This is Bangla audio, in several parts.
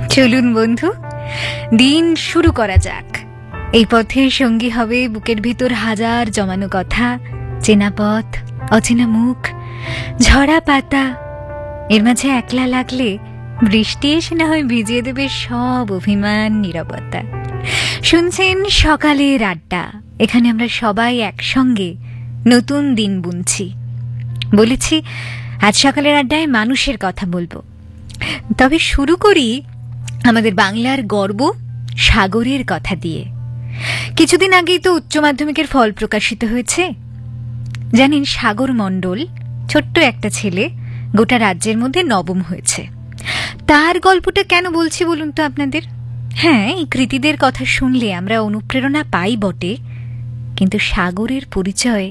চলুন বন্ধু, দিন শুরু করা যাক। এই পথের সঙ্গী হবে বুকের ভিতর হাজার জমানো কথা, চেনা পথ, অচেনা মুখ, ঝরা পাতা। এর মাঝে একলা লাগলে বৃষ্টি এসে না হয় ভিজিয়ে দেবে সব অভিমান, নীরবতা। শুনছেন সকালের আড্ডা। এখানে আমরা সবাই একসঙ্গে নতুন দিন বুনছি। বলেছি আজ সকালের আড্ডায় মানুষের কথা বলবো। তবে শুরু করি আমাদের বাংলার গর্ব সাগরের কথা দিয়ে। কিছুদিন আগেই তো উচ্চ মাধ্যমিকের ফল প্রকাশিত হয়েছে। জানেন, সাগর মণ্ডল ছোট্ট একটা ছেলে, গোটা রাজ্যের মধ্যে নবম হয়েছে। তার গল্পটা কেন বলছি বলুন তো আপনাদের? হ্যাঁ, এই কৃতীদের কথা শুনলে আমরা অনুপ্রেরণা পাই বটে, কিন্তু সাগরের পরিচয়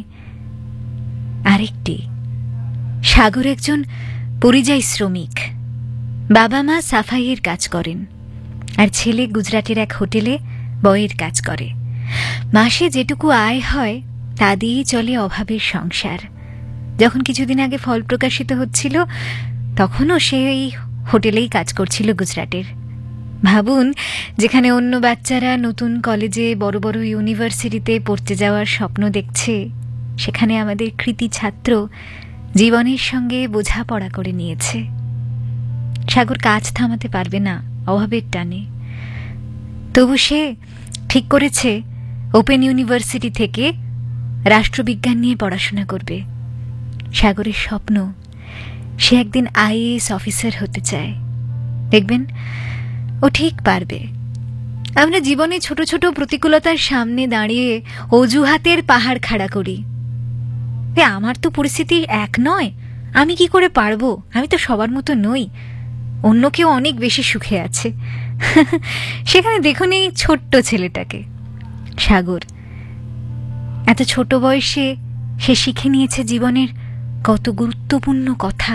আরেকটি। সাগর একজন পরিযায়ী শ্রমিক। বাবা মা সাফাইয়ের কাজ করেন, আর ছেলে গুজরাটের এক হোটেলে বয়ের কাজ করে। মাসে যেটুকু আয় হয় তা দিয়েই চলে অভাবের সংসার। যখন কিছুদিন আগে ফল প্রকাশিত হচ্ছিল, তখনও সে এই হোটেলেই কাজ করছিল গুজরাটের। ভাবুন, যেখানে অন্য বাচ্চারা নতুন কলেজে, বড় বড় ইউনিভার্সিটিতে পড়তে যাওয়ার স্বপ্ন দেখছে, সেখানে আমাদের কৃতী ছাত্র জীবনের সঙ্গে বোঝাপড়া করে নিয়েছে। সাগর কাজ থামাতে পারবে না অভাবের টানে, তবু সে ঠিক করেছে ওপেন ইউনিভার্সিটি থেকে রাষ্ট্রবিজ্ঞান নিয়ে পড়াশোনা করবে। সাগরের স্বপ্ন, সে একদিন আইএএস অফিসার হতে চায়। দেখবেন ও ঠিক পারবে। আমরা জীবনে ছোট ছোট প্রতিকূলতার সামনে দাঁড়িয়ে অজুহাতের পাহাড় খাড়া করি। আমার তো পরিস্থিতি এক নয়, আমি কি করে পারবো, আমি তো সবার মতো নই, অন্য কেউ অনেক বেশি সুখে আছে। সেখানে দেখুন এই ছোট্ট ছেলেটাকে, সাগর। এত ছোট বয়সে সে শিখে নিয়েছে জীবনের কত গুরুত্বপূর্ণ কথা।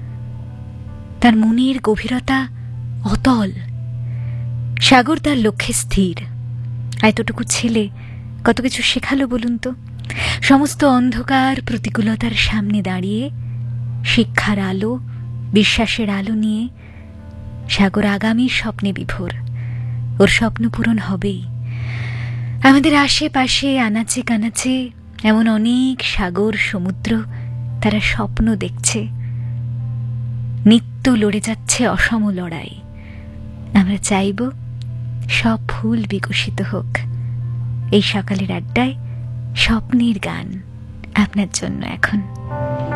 তার মনের গভীরতা অতল। সাগর তার লক্ষ্যে স্থির। এতটুকু ছেলে কত কিছু শেখালো বলুন তো। সমস্ত অন্ধকার প্রতিকূলতার সামনে দাঁড়িয়ে শিক্ষার আলো, বিশ্বাসের আলো নিয়ে সাগর আগামীর স্বপ্নে বিভোর। ওর স্বপ্ন পূরণ হবেই। আমাদের আশেপাশে আনাচে কানাচে এমন অনেক সাগর, সমুদ্র, তারা স্বপ্ন দেখছে, নিত্য লড়ে যাচ্ছে অসম লড়াই। আমরা চাইব সব ফুল বিকশিত হোক। এই সকালের আড্ডায় স্বপ্নের গান আপনার জন্য এখন।